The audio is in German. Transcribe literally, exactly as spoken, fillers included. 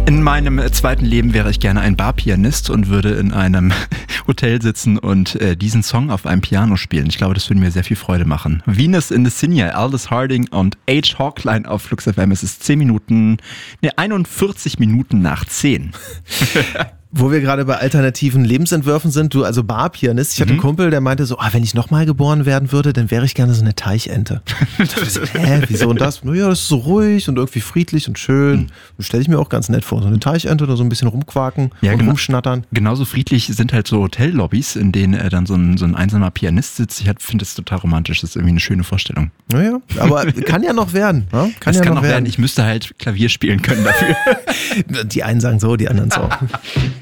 In meinem zweiten Leben wäre ich gerne ein Barpianist und würde in einem Hotel sitzen und äh, diesen Song auf einem Piano spielen. Ich glaube, das würde mir sehr viel Freude machen. Venus in the Sinja, Aldous Harding und H. Hawkline auf Flux F M. Es ist zehn Minuten, ne, einundvierzig Minuten nach zehn. Wo wir gerade bei alternativen Lebensentwürfen sind, du also Barpianist. Ich hatte Mhm. einen Kumpel, der meinte so, ah, wenn ich nochmal geboren werden würde, dann wäre ich gerne so eine Teichente. Ich dachte so, hä, wieso und das? Naja, das ist so ruhig und irgendwie friedlich und schön. Mhm. Das stelle ich mir auch ganz nett vor. So eine Teichente, da so ein bisschen rumquaken Ja, und genau. rumschnattern. Genauso friedlich sind halt so Hotellobbys, in denen äh, dann so ein, so ein einsamer Pianist sitzt. Ich halt, finde das total romantisch. Das ist irgendwie eine schöne Vorstellung. Naja, aber kann ja noch werden. Ne? Kann Das ja kann noch noch werden. werden. Ich müsste halt Klavier spielen können dafür. Die einen sagen so, die anderen so.